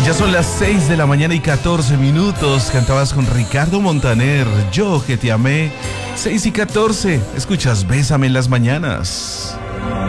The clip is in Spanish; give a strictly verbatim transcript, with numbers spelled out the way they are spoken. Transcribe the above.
Ya son las seis de la mañana y catorce minutos. Cantabas con Ricardo Montaner, Yo que te amé. seis y catorce. Escuchas Bésame en las mañanas.